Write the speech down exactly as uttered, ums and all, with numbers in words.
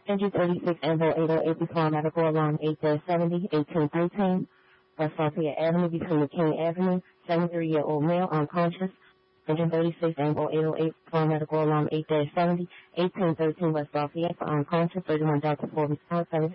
Engine thirty-six, Ambo eight oh eight, before medical alarm eight seventy, eighteen thirteen, West Lafayette Avenue, between McKinney Avenue, seventy-three-year-old male, unconscious. Engine thirty-six, Ambo eight oh eight, before medical alarm eight seventy, eighteen thirteen, West Lafayette, for unconscious, thirty-one Delta four response,